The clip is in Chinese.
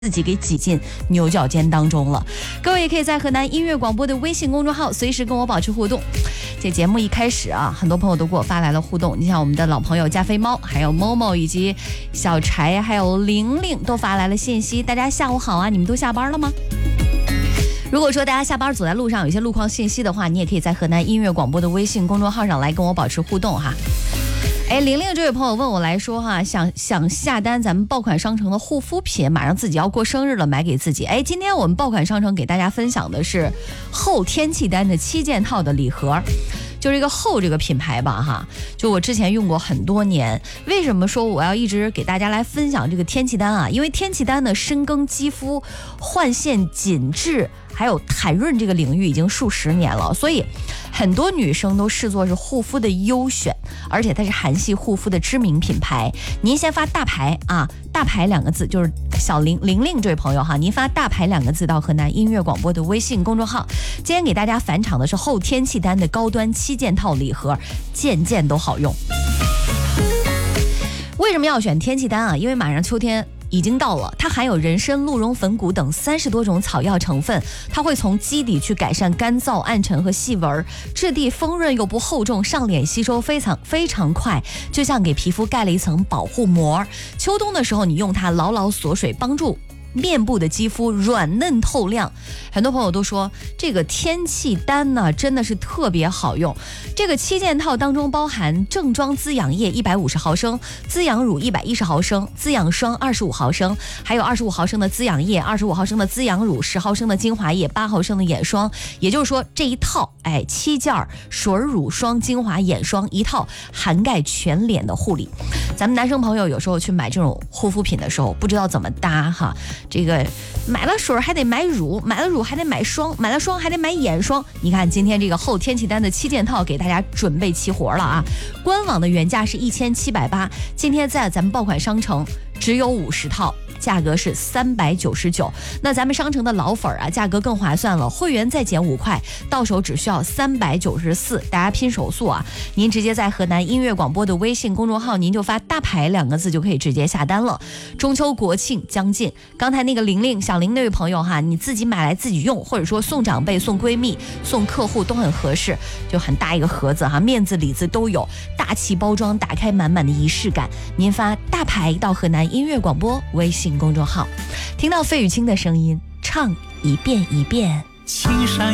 自己给挤进牛角尖当中了。各位也可以在河南音乐广播的微信公众号随时跟我保持互动。这节目一开始啊，很多朋友都给我发来了互动，你像我们的老朋友加菲猫，还有某某以及小柴，还有玲玲都发来了信息。大家下午好啊，你们都下班了吗？如果说大家下班走在路上有一些路况信息的话，你也可以在河南音乐广播的微信公众号上来跟我保持互动哈。玲玲这位朋友问我来说哈，想下单咱们爆款商城的护肤品，马上自己要过生日了，买给自己。今天我们爆款商城给大家分享的是后天气丹的7件套的礼盒。就这个后这个品牌吧哈，就我之前用过很多年。为什么说我要一直给大家来分享这个天气丹啊？因为天气丹呢深耕肌肤焕线紧致还有弹润这个领域已经数十年了，所以很多女生都视作是护肤的优选，而且它是韩系护肤的知名品牌。您先发大牌啊，大牌2个字，就是小玲玲这位朋友哈，您发大牌2个字到河南音乐广播的微信公众号。今天给大家返场的是后天气丹的高端7件套礼盒，件件都好用。为什么要选天气丹啊？因为马上秋天已经到了，它含有人参、鹿茸粉骨等30多种草药成分，它会从基底去改善干燥、暗沉和细纹，质地丰润又不厚重，上脸吸收非常快，就像给皮肤盖了一层保护膜。秋冬的时候你用它牢牢锁水，帮助面部的肌肤软嫩透亮。很多朋友都说这个天气丹呢真的是特别好用。这个7件套当中包含正装滋养液150毫升，滋养乳110毫升，滋养霜25毫升，还有25毫升的滋养液，25毫升的滋养乳，10毫升的精华液，8毫升的眼霜。也就是说这一套7件水乳霜精华眼霜一套，涵盖全脸的护理。咱们男生朋友有时候去买这种护肤品的时候不知道怎么搭哈，这个买了水还得买乳，买了乳还得买霜，买了霜还得买眼霜。你看今天这个后天气丹的7件套给大家准备齐活了啊！官网的原价是1780，今天在咱们爆款商城只有50套，价格是399。那咱们商城的老粉啊，价格更划算了，会员再减5块，到手只需要394。大家拼手速啊！您直接在河南音乐广播的微信公众号，您就发大牌2个字就可以直接下单了。中秋国庆将近，刚才那个小玲那位朋友哈，你自己买来自己用，或者说送长辈、送闺蜜、送客户都很合适，就很大一个盒子哈，面子里子都有，大气包装，打开满满的仪式感。您发大牌到河南音乐广播微信公众号，听到费玉清的声音，唱一遍一遍。青山